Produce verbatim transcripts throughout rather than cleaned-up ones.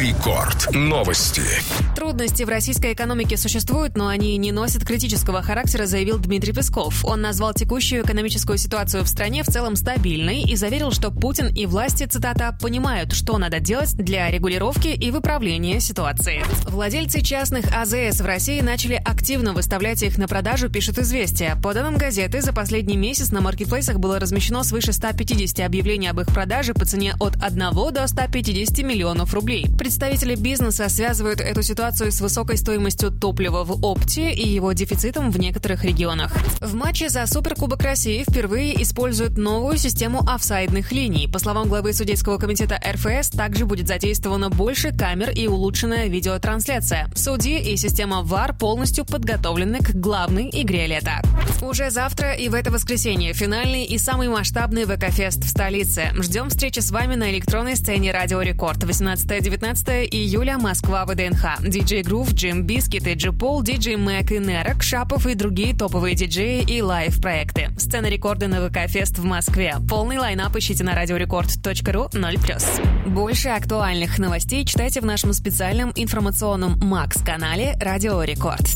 Рекорд. Новости. Трудности в российской экономике существуют, но они не носят критического характера, заявил Дмитрий Песков. Он назвал текущую экономическую ситуацию в стране в целом стабильной и заверил, что Путин и власти, цитата, понимают, что надо делать для регулировки и выправления ситуации. Владельцы частных АЗС в России начали активно выставлять их на продажу, пишет «Известия». По данным газеты, за последний месяц на маркетплейсах было размещено свыше ста пятидесяти объявлений об их продаже по цене от одного до ста пятидесяти миллионов рублей. Представители бизнеса связывают эту ситуацию с высокой стоимостью топлива в опте и его дефицитом в некоторых регионах. В матче за Суперкубок России впервые используют новую систему офсайдных линий. По словам главы судейского комитета эр эф эс, также будет задействовано больше камер и улучшенная видеотрансляция. Судьи и система ВАР полностью подготовлены к главной игре лета. Уже завтра и в это воскресенье финальный и самый масштабный ВК-фест в столице. Ждем встречи с вами на электронной сцене Радио Рекорд. восемнадцатого-девятнадцатого июля, Москва, ВДНХ. Диджей Грув, Джим Бискит и Джи Пол, Диджей Мэг и Нерок, Шапов и другие топовые диджеи и лайв-проекты. Сцена рекорда на ВК-фест в Москве. Полный лайнап ищите на радиорекорд точка ру ноль плюс. Больше актуальных новостей читайте в нашем специальном информационном Макс-канале Радио Рекорд.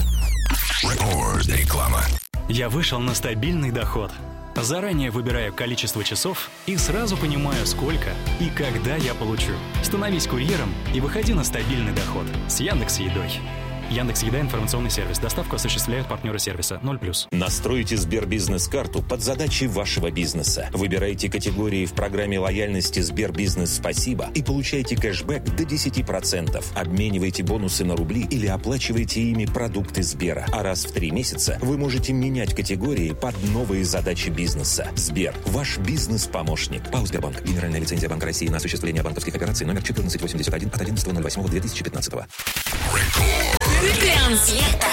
Реклама. Я вышел на стабильный доход. Заранее выбираю количество часов и сразу понимаю, сколько и когда я получу. Становись курьером и выходи на стабильный доход с Яндекс.Едой. Яндекс.Еда — информационный сервис. Доставку осуществляют партнеры сервиса ноль плюс. Настройте Сбербизнес-карту под задачи вашего бизнеса. Выбирайте категории в программе лояльности Сбербизнес Спасибо и получайте кэшбэк до десяти процентов. Обменивайте бонусы на рубли или оплачивайте ими продукты Сбера. А раз в три месяца вы можете менять категории под новые задачи бизнеса. Сбер – ваш бизнес-помощник. ПАО «Сбербанк». Генеральная лицензия Банка России на осуществление банковских операций номер четырнадцать восемьдесят один от одиннадцатого ноль восьмого две тысячи пятнадцатого. Дэнс лето